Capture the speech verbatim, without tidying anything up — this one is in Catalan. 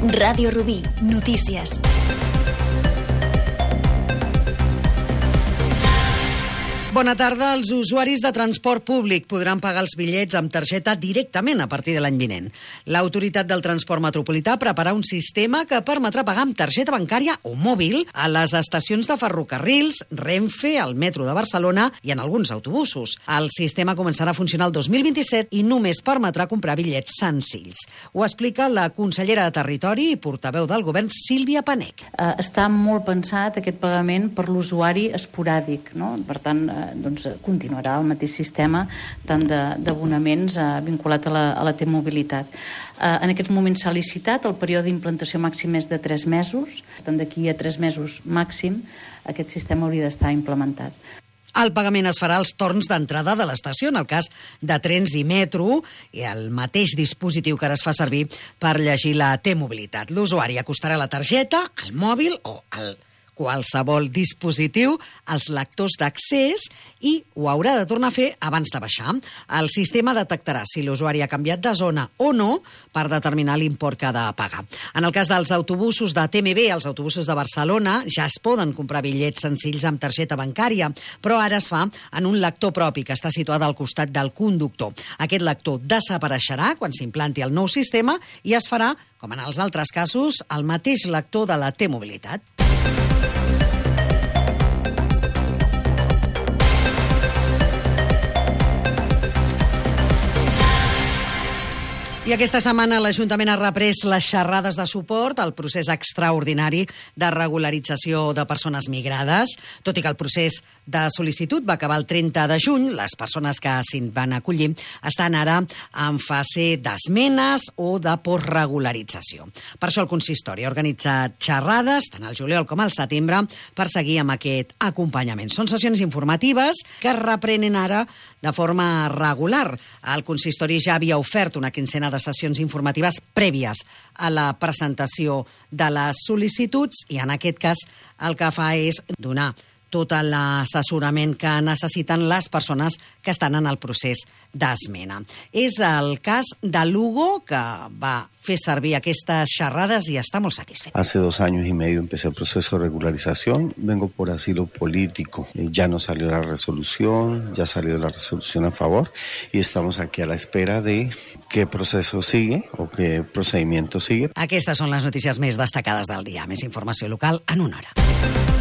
Ràdio Rubí, notícies. Bona tarda. Els usuaris de transport públic podran pagar els bitllets amb targeta directament a partir de l'any vinent. L'Autoritat del Transport Metropolità prepara un sistema que permetrà pagar amb targeta bancària o mòbil a les estacions de ferrocarrils, Renfe, al metro de Barcelona i en alguns autobusos. El sistema començarà a funcionar el dos mil vint-i-set i només permetrà comprar bitllets senzills. Ho explica la consellera de Territori i portaveu del govern, Sílvia Panech. Uh, està molt pensat aquest pagament per l'usuari esporàdic, no? Per tant, uh, doncs, continuarà el mateix sistema tant d'abonaments uh, vinculat a la, a la T-mobilitat. Uh, en aquests moments s'ha licitat, el període d'implantació màxim és de tres mesos, per tant d'aquí a tres mesos màxim aquest sistema hauria d'estar implementat. El pagament es farà als torns d'entrada de l'estació, en el cas de trens i metro, i el mateix dispositiu que ara es fa servir per llegir la T-mobilitat. L'usuari acostarà la targeta, el mòbil o el qualsevol dispositiu als lectors d'accés i ho haurà de tornar a fer abans de baixar. El sistema detectarà si l'usuari ha canviat de zona o no per determinar l'import que ha de pagar. En el cas dels autobusos de T M B, els autobusos de Barcelona, ja es poden comprar bitllets senzills amb targeta bancària, però ara es fa en un lector propi que està situat al costat del conductor. Aquest lector desapareixerà quan s'implanti el nou sistema i es farà, com en els altres casos, el mateix lector de la T-mobilitat. I aquesta setmana l'Ajuntament ha reprès les xerrades de suport al procés extraordinari de regularització de persones migrades. Tot i que el procés de sol·licitud va acabar el trenta de juny, les persones que s'hi van acollir estan ara en fase d'esmenes o de postregularització. Per això el consistori ha organitzat xerrades, tant al juliol com al setembre, per seguir amb aquest acompanyament. Són sessions informatives que es reprenen ara de forma regular. El consistori ja havia ofert una quincena de sessions informatives prèvies a la presentació de les sol·licituds i en aquest cas el que fa és donar tot l'assessorament que necessiten les persones que estan en el procés d'esmena. És el cas de Lugo, que va fer servir aquestes xerrades y está muy satisfecho. Hace dos años y medio empecé el proceso de regularización. Vengo por asilo político. Ya no salió la resolución, ya salió la resolución a favor y estamos aquí a la espera de qué proceso sigue o qué procedimiento sigue. Aquestes són les notícies més destacades del dia. Més informació local en una hora.